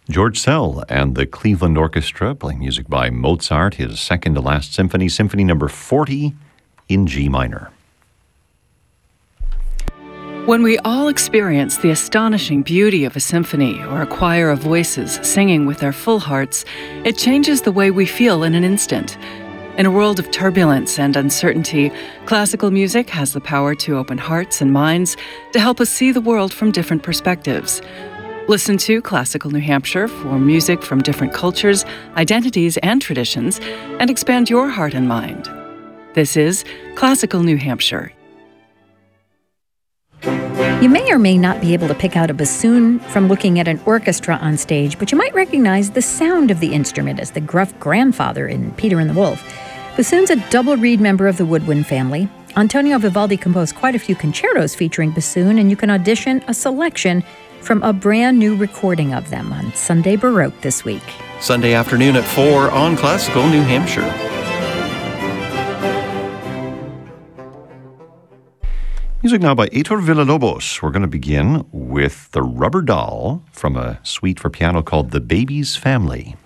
George Szell and the Cleveland Orchestra playing music by Mozart, his second to last symphony, Symphony number 40 in G minor. When we all experience the astonishing beauty of a symphony or a choir of voices singing with their full hearts, it changes the way we feel in an instant. In a world of turbulence and uncertainty, classical music has the power to open hearts and minds to help us see the world from different perspectives. Listen to Classical New Hampshire for music from different cultures, identities, and traditions, and expand your heart and mind. This is Classical New Hampshire. You may or may not be able to pick out a bassoon from looking at an orchestra on stage, but you might recognize the sound of the instrument as the gruff grandfather in Peter and the Wolf. Bassoon's a double-reed member of the woodwind family. Antonio Vivaldi composed quite a few concertos featuring bassoon, and you can audition a selection from a brand new recording of them on Sunday Baroque this week. Sunday afternoon at 4 on Classical New Hampshire. Music now by Heitor Villa-Lobos. We're going to begin with The Rubber Doll from a suite for piano called The Baby's Family.